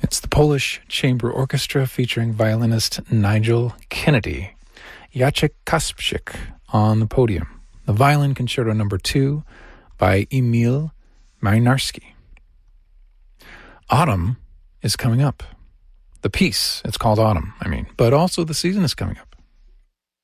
It's the Polish Chamber Orchestra featuring violinist Nigel Kennedy. Jacek Kasprzak on the podium. The Violin Concerto No. 2 by Emil Marinarski. Autumn is coming up. The piece, it's called Autumn, but also the season is coming up.